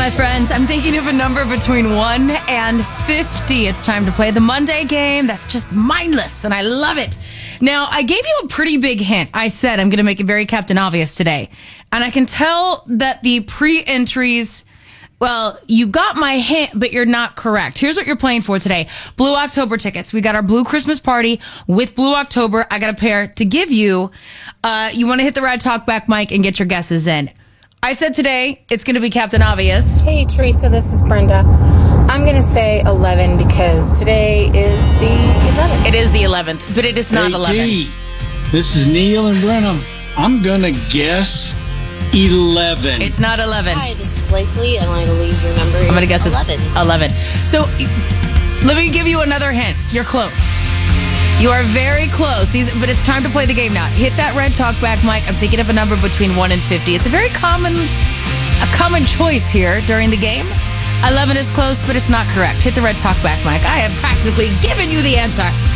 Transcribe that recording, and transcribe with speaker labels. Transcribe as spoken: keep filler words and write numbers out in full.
Speaker 1: my friends. I'm thinking of a number between one and fifty. It's time to play the Monday game. That's just mindless, and I love it. Now, I gave you a pretty big hint. I said I'm going to make it very Captain Obvious today. And I can tell that the pre-entries, well, you got my hint, but you're not correct. Here's what you're playing for today. Blue October tickets. We got our Blue Christmas party with Blue October. I got a pair to give you. Uh, you want to hit the red talkback mic and get your guesses in. I said today it's going to be Captain Obvious.
Speaker 2: Hey, Teresa, this is Brenda. I'm going to say eleven because today is the eleventh.
Speaker 1: It is the eleventh, but it is not
Speaker 3: hey,
Speaker 1: eleven.
Speaker 3: G, this is Neil and Brenham. I'm going to guess eleven.
Speaker 1: It's not eleven.
Speaker 4: Hi, this is Blakely, and I believe your number is
Speaker 1: I'm going to guess
Speaker 4: eleven.
Speaker 1: it's eleven. So let me give you another hint. You're close. You are very close. These, but it's time to play the game now. Hit that red talkback mic. I'm thinking of a number between one and fifty. It's a very common, a common choice here during the game. eleven is close, but it's not correct. Hit the red talkback mic. I have practically given you the answer.